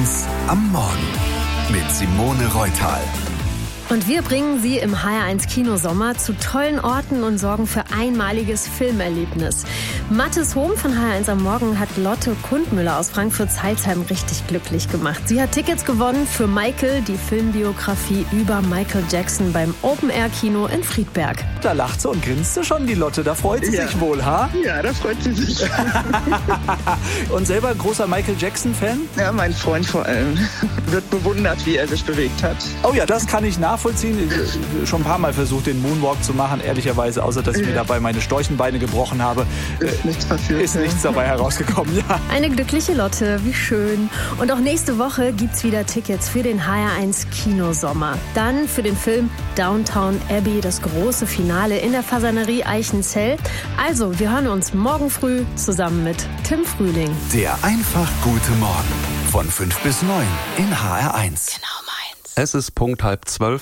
HR1 am Morgen mit Simone Reutal. Und wir bringen Sie im HR1 Kinosommer zu tollen Orten und sorgen für einmaliges Filmerlebnis. Mathis Hohm von HR1 am Morgen hat Lotte Kundmüller aus Frankfurt-Zeilsheim richtig glücklich gemacht. Sie hat Tickets gewonnen für Michael, die Filmbiografie über Michael Jackson beim Open-Air-Kino in Friedberg. Da lacht sie und grinst schon, die Lotte. Da freut sie sich wohl, ha? Ja, da freut sie sich. Und selber ein großer Michael Jackson-Fan? Ja, mein Freund vor allem. Wird bewundert, wie er sich bewegt hat. Oh ja, das kann ich nachvollziehen. Schon ein paar Mal versucht, den Moonwalk zu machen, ehrlicherweise, außer dass ich mir dabei meine Storchenbeine gebrochen habe. Ist nichts passiert. Ist nichts dabei herausgekommen, ja. Eine glückliche Lotte, wie schön. Und auch nächste Woche gibt's wieder Tickets für den HR1 Kinosommer. Dann für den Film Downton Abbey, das große Finale in der Fasanerie Eichenzell. Also, wir hören uns morgen früh zusammen mit Tim Frühling. Der einfach gute Morgen von 5 bis 9 in HR1. Genau meins. Es ist Punkt 11:30.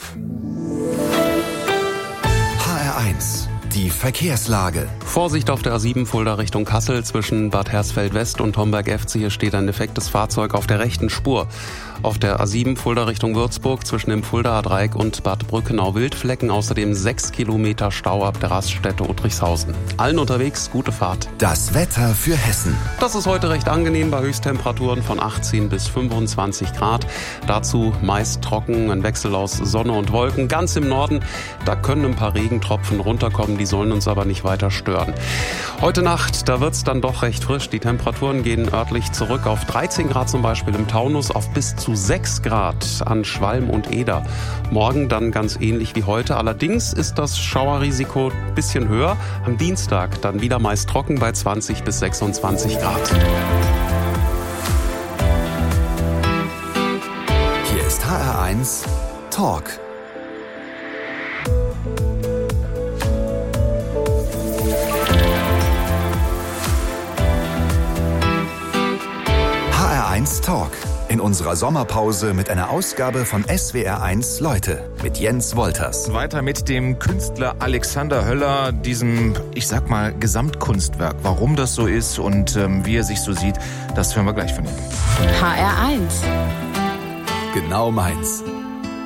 HR1, die Verkehrslage. Vorsicht auf der A7 Fulda Richtung Kassel zwischen Bad Hersfeld West und Homberg-Efze. Hier steht ein defektes Fahrzeug auf der rechten Spur. Auf der A7 Fulda Richtung Würzburg zwischen dem Fuldaer Dreieck und Bad Brückenau Wildflecken. Außerdem 6 Kilometer Stau ab der Raststätte Uttrichshausen. Allen unterwegs gute Fahrt. Das Wetter für Hessen. Das ist heute recht angenehm bei Höchsttemperaturen von 18 bis 25 Grad. Dazu meist trocken, ein Wechsel aus Sonne und Wolken. Ganz im Norden, da können ein paar Regentropfen runterkommen, die sollen uns aber nicht weiter stören. Heute Nacht, da wird's dann doch recht frisch. Die Temperaturen gehen örtlich zurück auf 13 Grad zum Beispiel im Taunus, auf bis zu 6 Grad an Schwalm und Eder. Morgen dann ganz ähnlich wie heute. Allerdings ist das Schauerrisiko ein bisschen höher. Am Dienstag dann wieder meist trocken bei 20 bis 26 Grad. Hier ist HR1 Talk. HR1 Talk. In unserer Sommerpause mit einer Ausgabe von SWR1 Leute mit Jens Wolters. Weiter mit dem Künstler Alexander Höller, diesem, ich sag mal, Gesamtkunstwerk. Warum das so ist und wie er sich so sieht, das hören wir gleich von ihm. HR1. Genau meins.